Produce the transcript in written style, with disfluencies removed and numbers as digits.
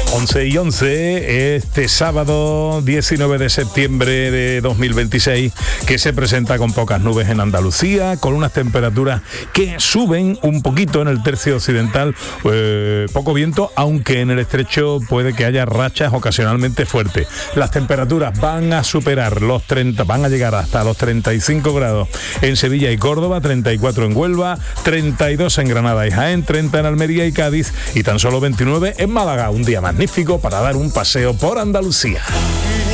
11:11, este sábado 19 de septiembre de 2026, que se presenta con pocas nubes en Andalucía, con unas temperaturas que suben un poquito en el tercio occidental, poco viento, aunque en el estrecho puede que haya rachas ocasionalmente fuertes. Las temperaturas van a superar los 30, van a llegar hasta los 35 grados en Sevilla y Córdoba, 34 en Huelva, 32 en Granada y Jaén, 30 en Almería y Cádiz y tan solo 29 en Málaga. Un día magnífico para dar un paseo por Andalucía.